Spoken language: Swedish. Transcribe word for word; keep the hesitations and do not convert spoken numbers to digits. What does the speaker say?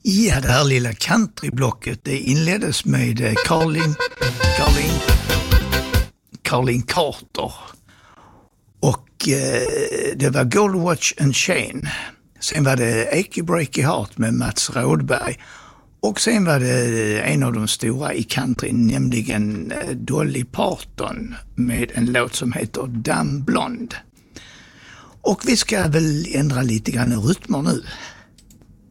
Ja, det här lilla countryblocket, det inleddes med Caroline, Caroline, Caroline Carter och eh, det var Gold Watch and Chain. Sen var det Achy Breaky Heart med Mats Rådberg och sen var det en av de stora i country, nämligen Dolly Parton med en låt som heter Dumb Blonde. Och vi ska väl ändra lite grann rytmer nu.